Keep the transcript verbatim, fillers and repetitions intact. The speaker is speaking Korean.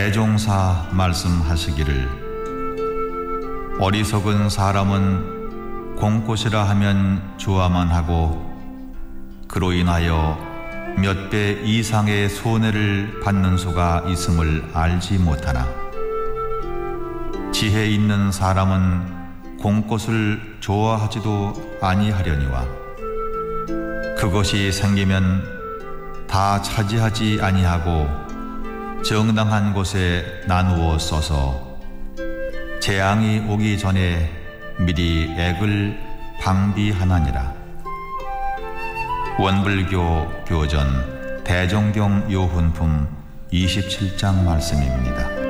대종사 말씀하시기를 어리석은 사람은 공꽃이라 하면 좋아만 하고 그로 인하여 몇 배 이상의 손해를 받는 수가 있음을 알지 못하나 지혜 있는 사람은 공꽃을 좋아하지도 아니하려니와 그것이 생기면 다 차지하지 아니하고 정당한 곳에 나누어 써서 재앙이 오기 전에 미리 액을 방비하나니라. 원불교 교전 대종경 요훈품 이십칠 장 말씀입니다.